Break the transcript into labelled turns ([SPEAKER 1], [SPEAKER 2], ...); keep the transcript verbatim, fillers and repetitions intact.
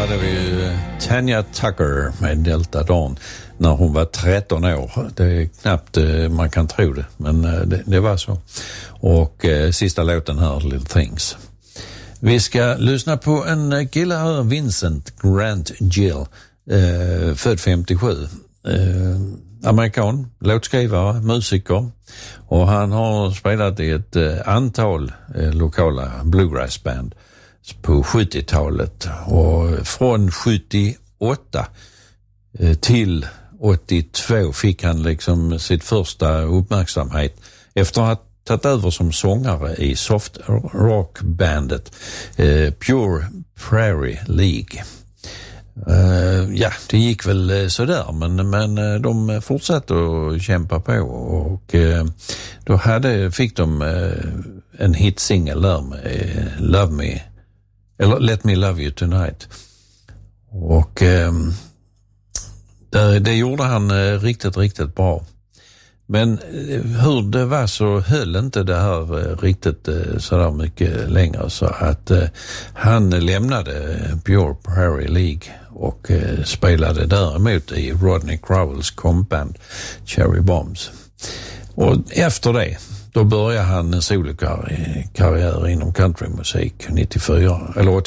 [SPEAKER 1] hade vi ju Tanya Tucker med Delta Dawn när hon var tretton år. Det är knappt man kan tro det, men det, det var så. Och eh, sista låten här, Little Things. Vi ska lyssna på en kille här, Vincent Grant Gill, eh, född femtiosju. Eh, amerikan, låtskrivare, musiker, och han har spelat i ett eh, antal eh, lokala bluegrassband på sjuttiotalet, och från sjuttioåtta eh, till åttiotvå fick han liksom sitt första uppmärksamhet efter att ha tagit över som sångare i soft rockbandet eh, Pure Prairie League. Uh, ja, det gick väl sådär, men, men de fortsatte att kämpa på, och uh, då hade, fick de uh, en hitsingel där med uh, Love Me, eller Let Me Love You Tonight, och uh, det, det gjorde han uh, riktigt, riktigt bra. Men hur det var så höll inte det här riktigt sådär mycket längre, så att eh, han lämnade Pure Prairie League och eh, spelade däremot i Rodney Crowells kompband Cherry Bombs. Och efter det, då började han en solokarriär inom countrymusik nittiofyra, eller